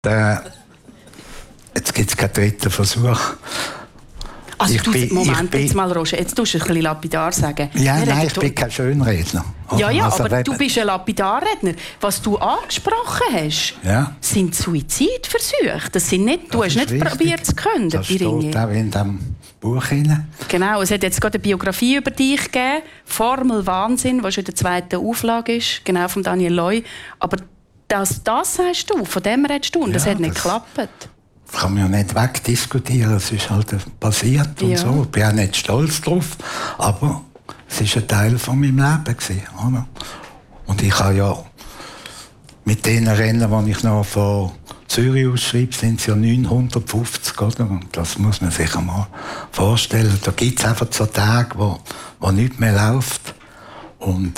Jetzt gibt es keinen dritten Versuch. Also jetzt mal, Roger, jetzt tust du ein bisschen lapidar sagen. Ja, nein, ich bin kein Schönredner. Ja, aber du bist ein Lapidarredner. Was du angesprochen hast, sind Suizidversuche. Das sind nicht, du hast nicht probiert zu können. Das steht auch in diesem Buch hinein. Genau, es hat jetzt gerade eine Biografie über dich gegeben. «Formel Wahnsinn», was schon in der 2. Auflage ist, genau von Daniel Leu. Aber das sagst du, von dem redest du, und das hat nicht geklappt. Das kann man ja nicht wegdiskutieren, es ist halt passiert und so. Ich bin auch nicht stolz drauf, aber es war ein Teil von meinem Leben gewesen, oder? Und ich habe ja mit den Rennen, die ich noch von Zürich ausschreibe, sind es ja 950, oder? Und das muss man sich einmal vorstellen. Da gibt es einfach so Tage, wo nichts mehr läuft. Und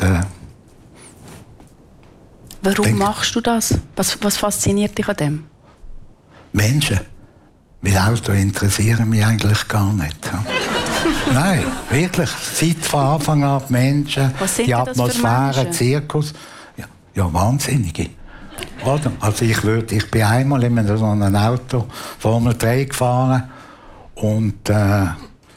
warum machst du das? Was fasziniert dich an dem? Menschen. Weil Autos interessieren mich eigentlich gar nicht. Nein, wirklich. Seit von Anfang an die Menschen, die Atmosphäre, Zirkus. Ja, Wahnsinnige. Oder? Also ich bin einmal in so einem Auto Formel 3 gefahren und dann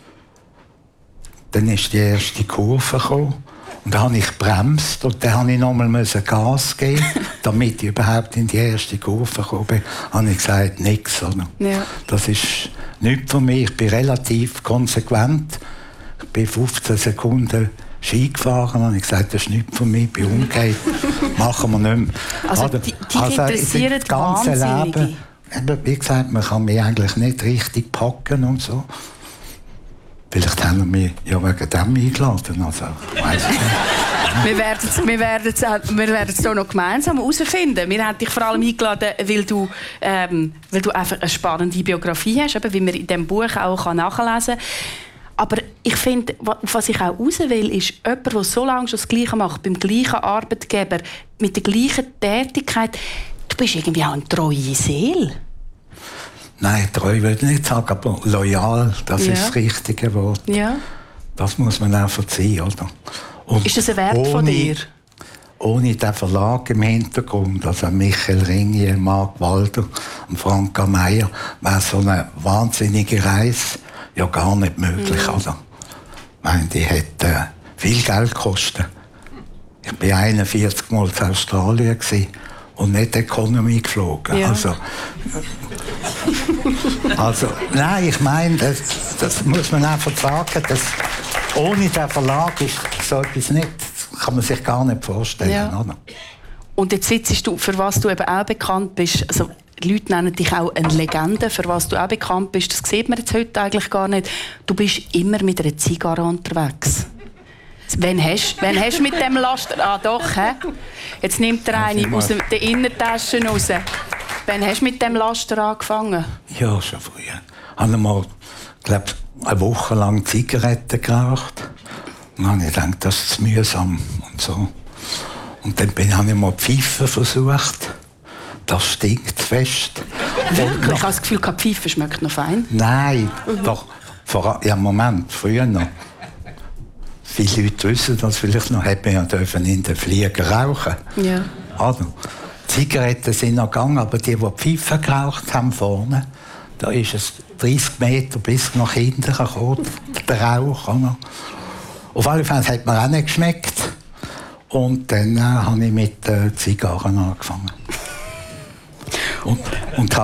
ist die erste Kurve gekommen. Und dann habe ich gebremst und dann musste ich nochmal Gas geben, damit ich überhaupt in die erste Kurve gekommen bin. Dann habe ich gesagt, nichts. Ja. Das ist nichts für mich. Ich bin relativ konsequent. Ich bin 15 Sekunden Ski gefahren. Dann habe ich gesagt, das ist nichts für mich. Ich bin umgekehrt. Machen wir nicht mehr. Also die interessieren das ganze Leben. Wie gesagt, man kann mich eigentlich nicht richtig packen und so. Vielleicht haben wir mich ja wegen dem eingeladen. Also, wir werden es so noch gemeinsam herausfinden. Wir haben dich vor allem eingeladen, weil du einfach eine spannende Biografie hast, wie man in diesem Buch auch nachlesen kann. Aber ich finde, was ich auch raus will, ist jemand, der so lange schon das Gleiche macht, beim gleichen Arbeitgeber, mit der gleichen Tätigkeit. Du bist irgendwie auch eine treue Seele. Nein, treu würde ich nicht sagen, aber loyal, das ist das richtige Wort. Ja. Das muss man auch verziehen, oder? Und ist das ein Wert von dir? Ohne den Verlag im Hintergrund, also Michael Ringier, Marc Walder und Frank Meyer, wäre so eine wahnsinnige Reise ja gar nicht möglich. Also, ich meine, die hätte viel Geld gekostet. Ich war 41 Mal in Australien und nicht Economy geflogen. Ja. Also, nein, ich meine, das muss man einfach sagen, dass ohne den Verlag ist so etwas nicht, kann man sich gar nicht vorstellen. Ja. Oder? Und jetzt sitzt du, für was du eben auch bekannt bist, also die Leute nennen dich auch eine Legende, für was du auch bekannt bist, das sieht man jetzt heute eigentlich gar nicht. Du bist immer mit einer Zigarre unterwegs. Wann hast du mit dem Laster... Ah, doch, hä? Jetzt nimmt er eine aus der Innentasche raus. Wann hast du mit dem Laster angefangen? Ja, schon früher. Ich habe mal, glaube eine Woche lang Zigaretten geraucht. Und dann habe ich gedacht, das ist zu mühsam und so. Und dann habe ich mal Pfeifen versucht. Das stinkt fest. Wirklich? Ich habe das Gefühl, keine Pfeife schmeckt noch fein. Nein, doch. Moment, früher noch. Viele Leute wissen das vielleicht noch, hätte man ja in den Flieger rauchen. Ja. Also, Zigaretten sind noch gegangen, aber die Pfeifen geraucht haben vorne, da ist es 30 Meter bis nach hinten gekommen, der Rauch. Oder? Auf alle Fälle hat mir auch nicht geschmeckt. Und dann habe ich mit Zigarren angefangen. Und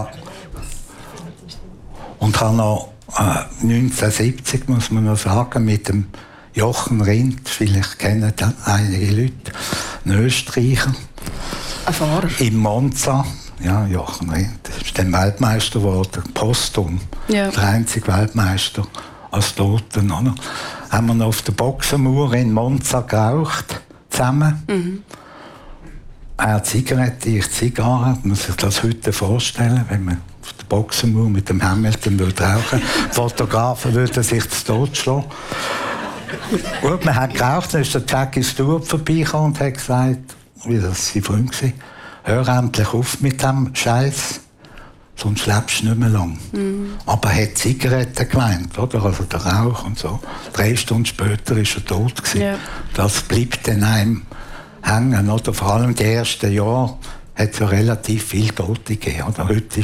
habe noch 1970, muss man noch sagen, mit dem Jochen Rindt, vielleicht kennen das einige Leute, ein Österreicher. Ein Fahrer? In Monza, ja, Jochen Rindt, ist dann Weltmeister geworden, posthum, der einzige Weltmeister als Toten. Oder? Haben wir noch auf der Boxenmauer in Monza geraucht, zusammen. Mhm. Er Zigarette, ich Zigarre, man muss sich das heute vorstellen, wenn man auf der Boxenmauer mit dem Hamilton rauchen würde. Fotografen würden sich zu Tod schlagen. Gut, wir haben geraucht, dann ist der Jackie Stewart vorbeigekommen und hat gesagt, wie das sein Freund war, hör endlich auf mit dem Scheiß, sonst lebst du nicht mehr lang. Mhm. Aber er hat Zigaretten gemeint, oder? Also der Rauch und so. 3 Stunden später war er tot. Ja. Das bleibt dann einem hängen, oder? Vor allem die ersten Jahre hat es ja relativ viel Tote gegeben. Oder? Heute